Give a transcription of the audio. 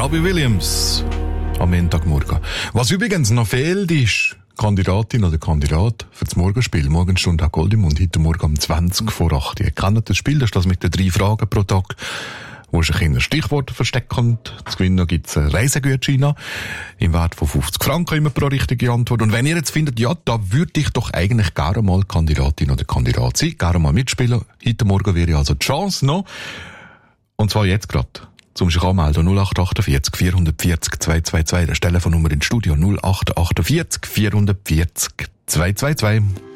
Robbie Williams am Montagmorgen. Was übrigens noch fehlt, ist Kandidatin oder Kandidat für das Morgenspiel. Morgenstunde Goldimund, heute Morgen um 20 vor 8. Ihr kennt das Spiel, das ist das mit den 3 Fragen pro Tag, wo sich ein Stichwort versteckt und zu gewinnen gibt es einen Reisegutschein im Wert von 50 Franken immer pro richtige Antwort. Und wenn ihr jetzt findet, ja, da würde ich doch eigentlich gerne mal Kandidatin oder Kandidat sein, gerne mal mitspielen, heute Morgen wäre also die Chance noch. Und zwar jetzt gerade. Zum sich anmelden 0848 440 222. Das Telefonnummer ins Studio 0848 440 222.